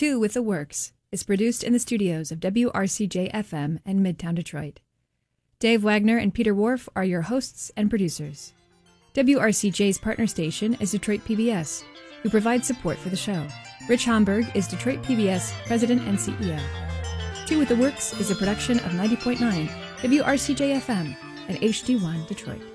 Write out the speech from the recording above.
Two with the Works is produced in the studios of WRCJ-FM in Midtown Detroit. Dave Wagner and Peter Wharf are your hosts and producers. WRCJ's partner station is Detroit PBS, who provides support for the show. Rich Homburg is Detroit PBS President and CEO. Two with the Works is a production of 90.9 WRCJ-FM and HD1 Detroit.